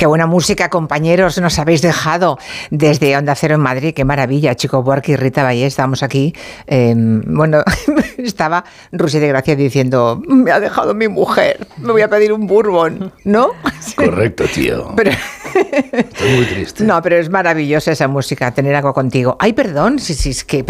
Qué buena música, compañeros, nos habéis dejado desde Onda Cero en Madrid. Qué maravilla, Chico Buarque y Rita Ballé. Estábamos aquí. Bueno, estaba Rusy de Gracia diciendo: me ha dejado mi mujer, me voy a pedir un bourbon, ¿no? Correcto, tío. Pero... Estoy muy triste. No, pero es maravillosa esa música, tener algo contigo. Ay, perdón, sí, es que